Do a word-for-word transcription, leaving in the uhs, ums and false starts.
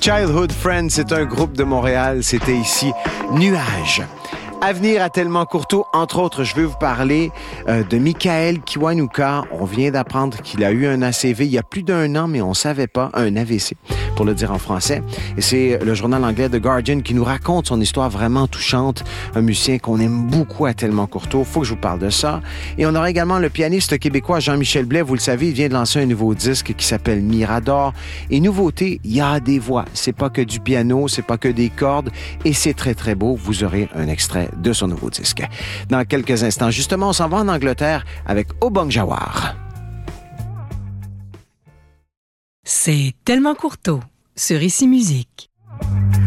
Childhood Friends, c'est un groupe de Montréal. C'était ici Nuages. Avenir à Tellement Courteau, entre autres, je veux vous parler euh, de Michael Kiwanuka. On vient d'apprendre qu'il a eu un A C V il y a plus d'un an, mais on savait pas, un A V C, pour le dire en français. Et c'est le journal anglais The Guardian qui nous raconte son histoire vraiment touchante. Un musicien qu'on aime beaucoup à Tellement Courteau. Faut que je vous parle de ça. Et on aura également le pianiste québécois Jean-Michel Blais. Vous le savez, il vient de lancer un nouveau disque qui s'appelle Mirador. Et nouveauté, il y a des voix. C'est pas que du piano, c'est pas que des cordes. Et c'est très, très beau. Vous aurez un extrait de son nouveau disque. Dans quelques instants, justement, on s'en va en Angleterre avec Obong Jawar. C'est Tellement Courteau sur Ici Musique.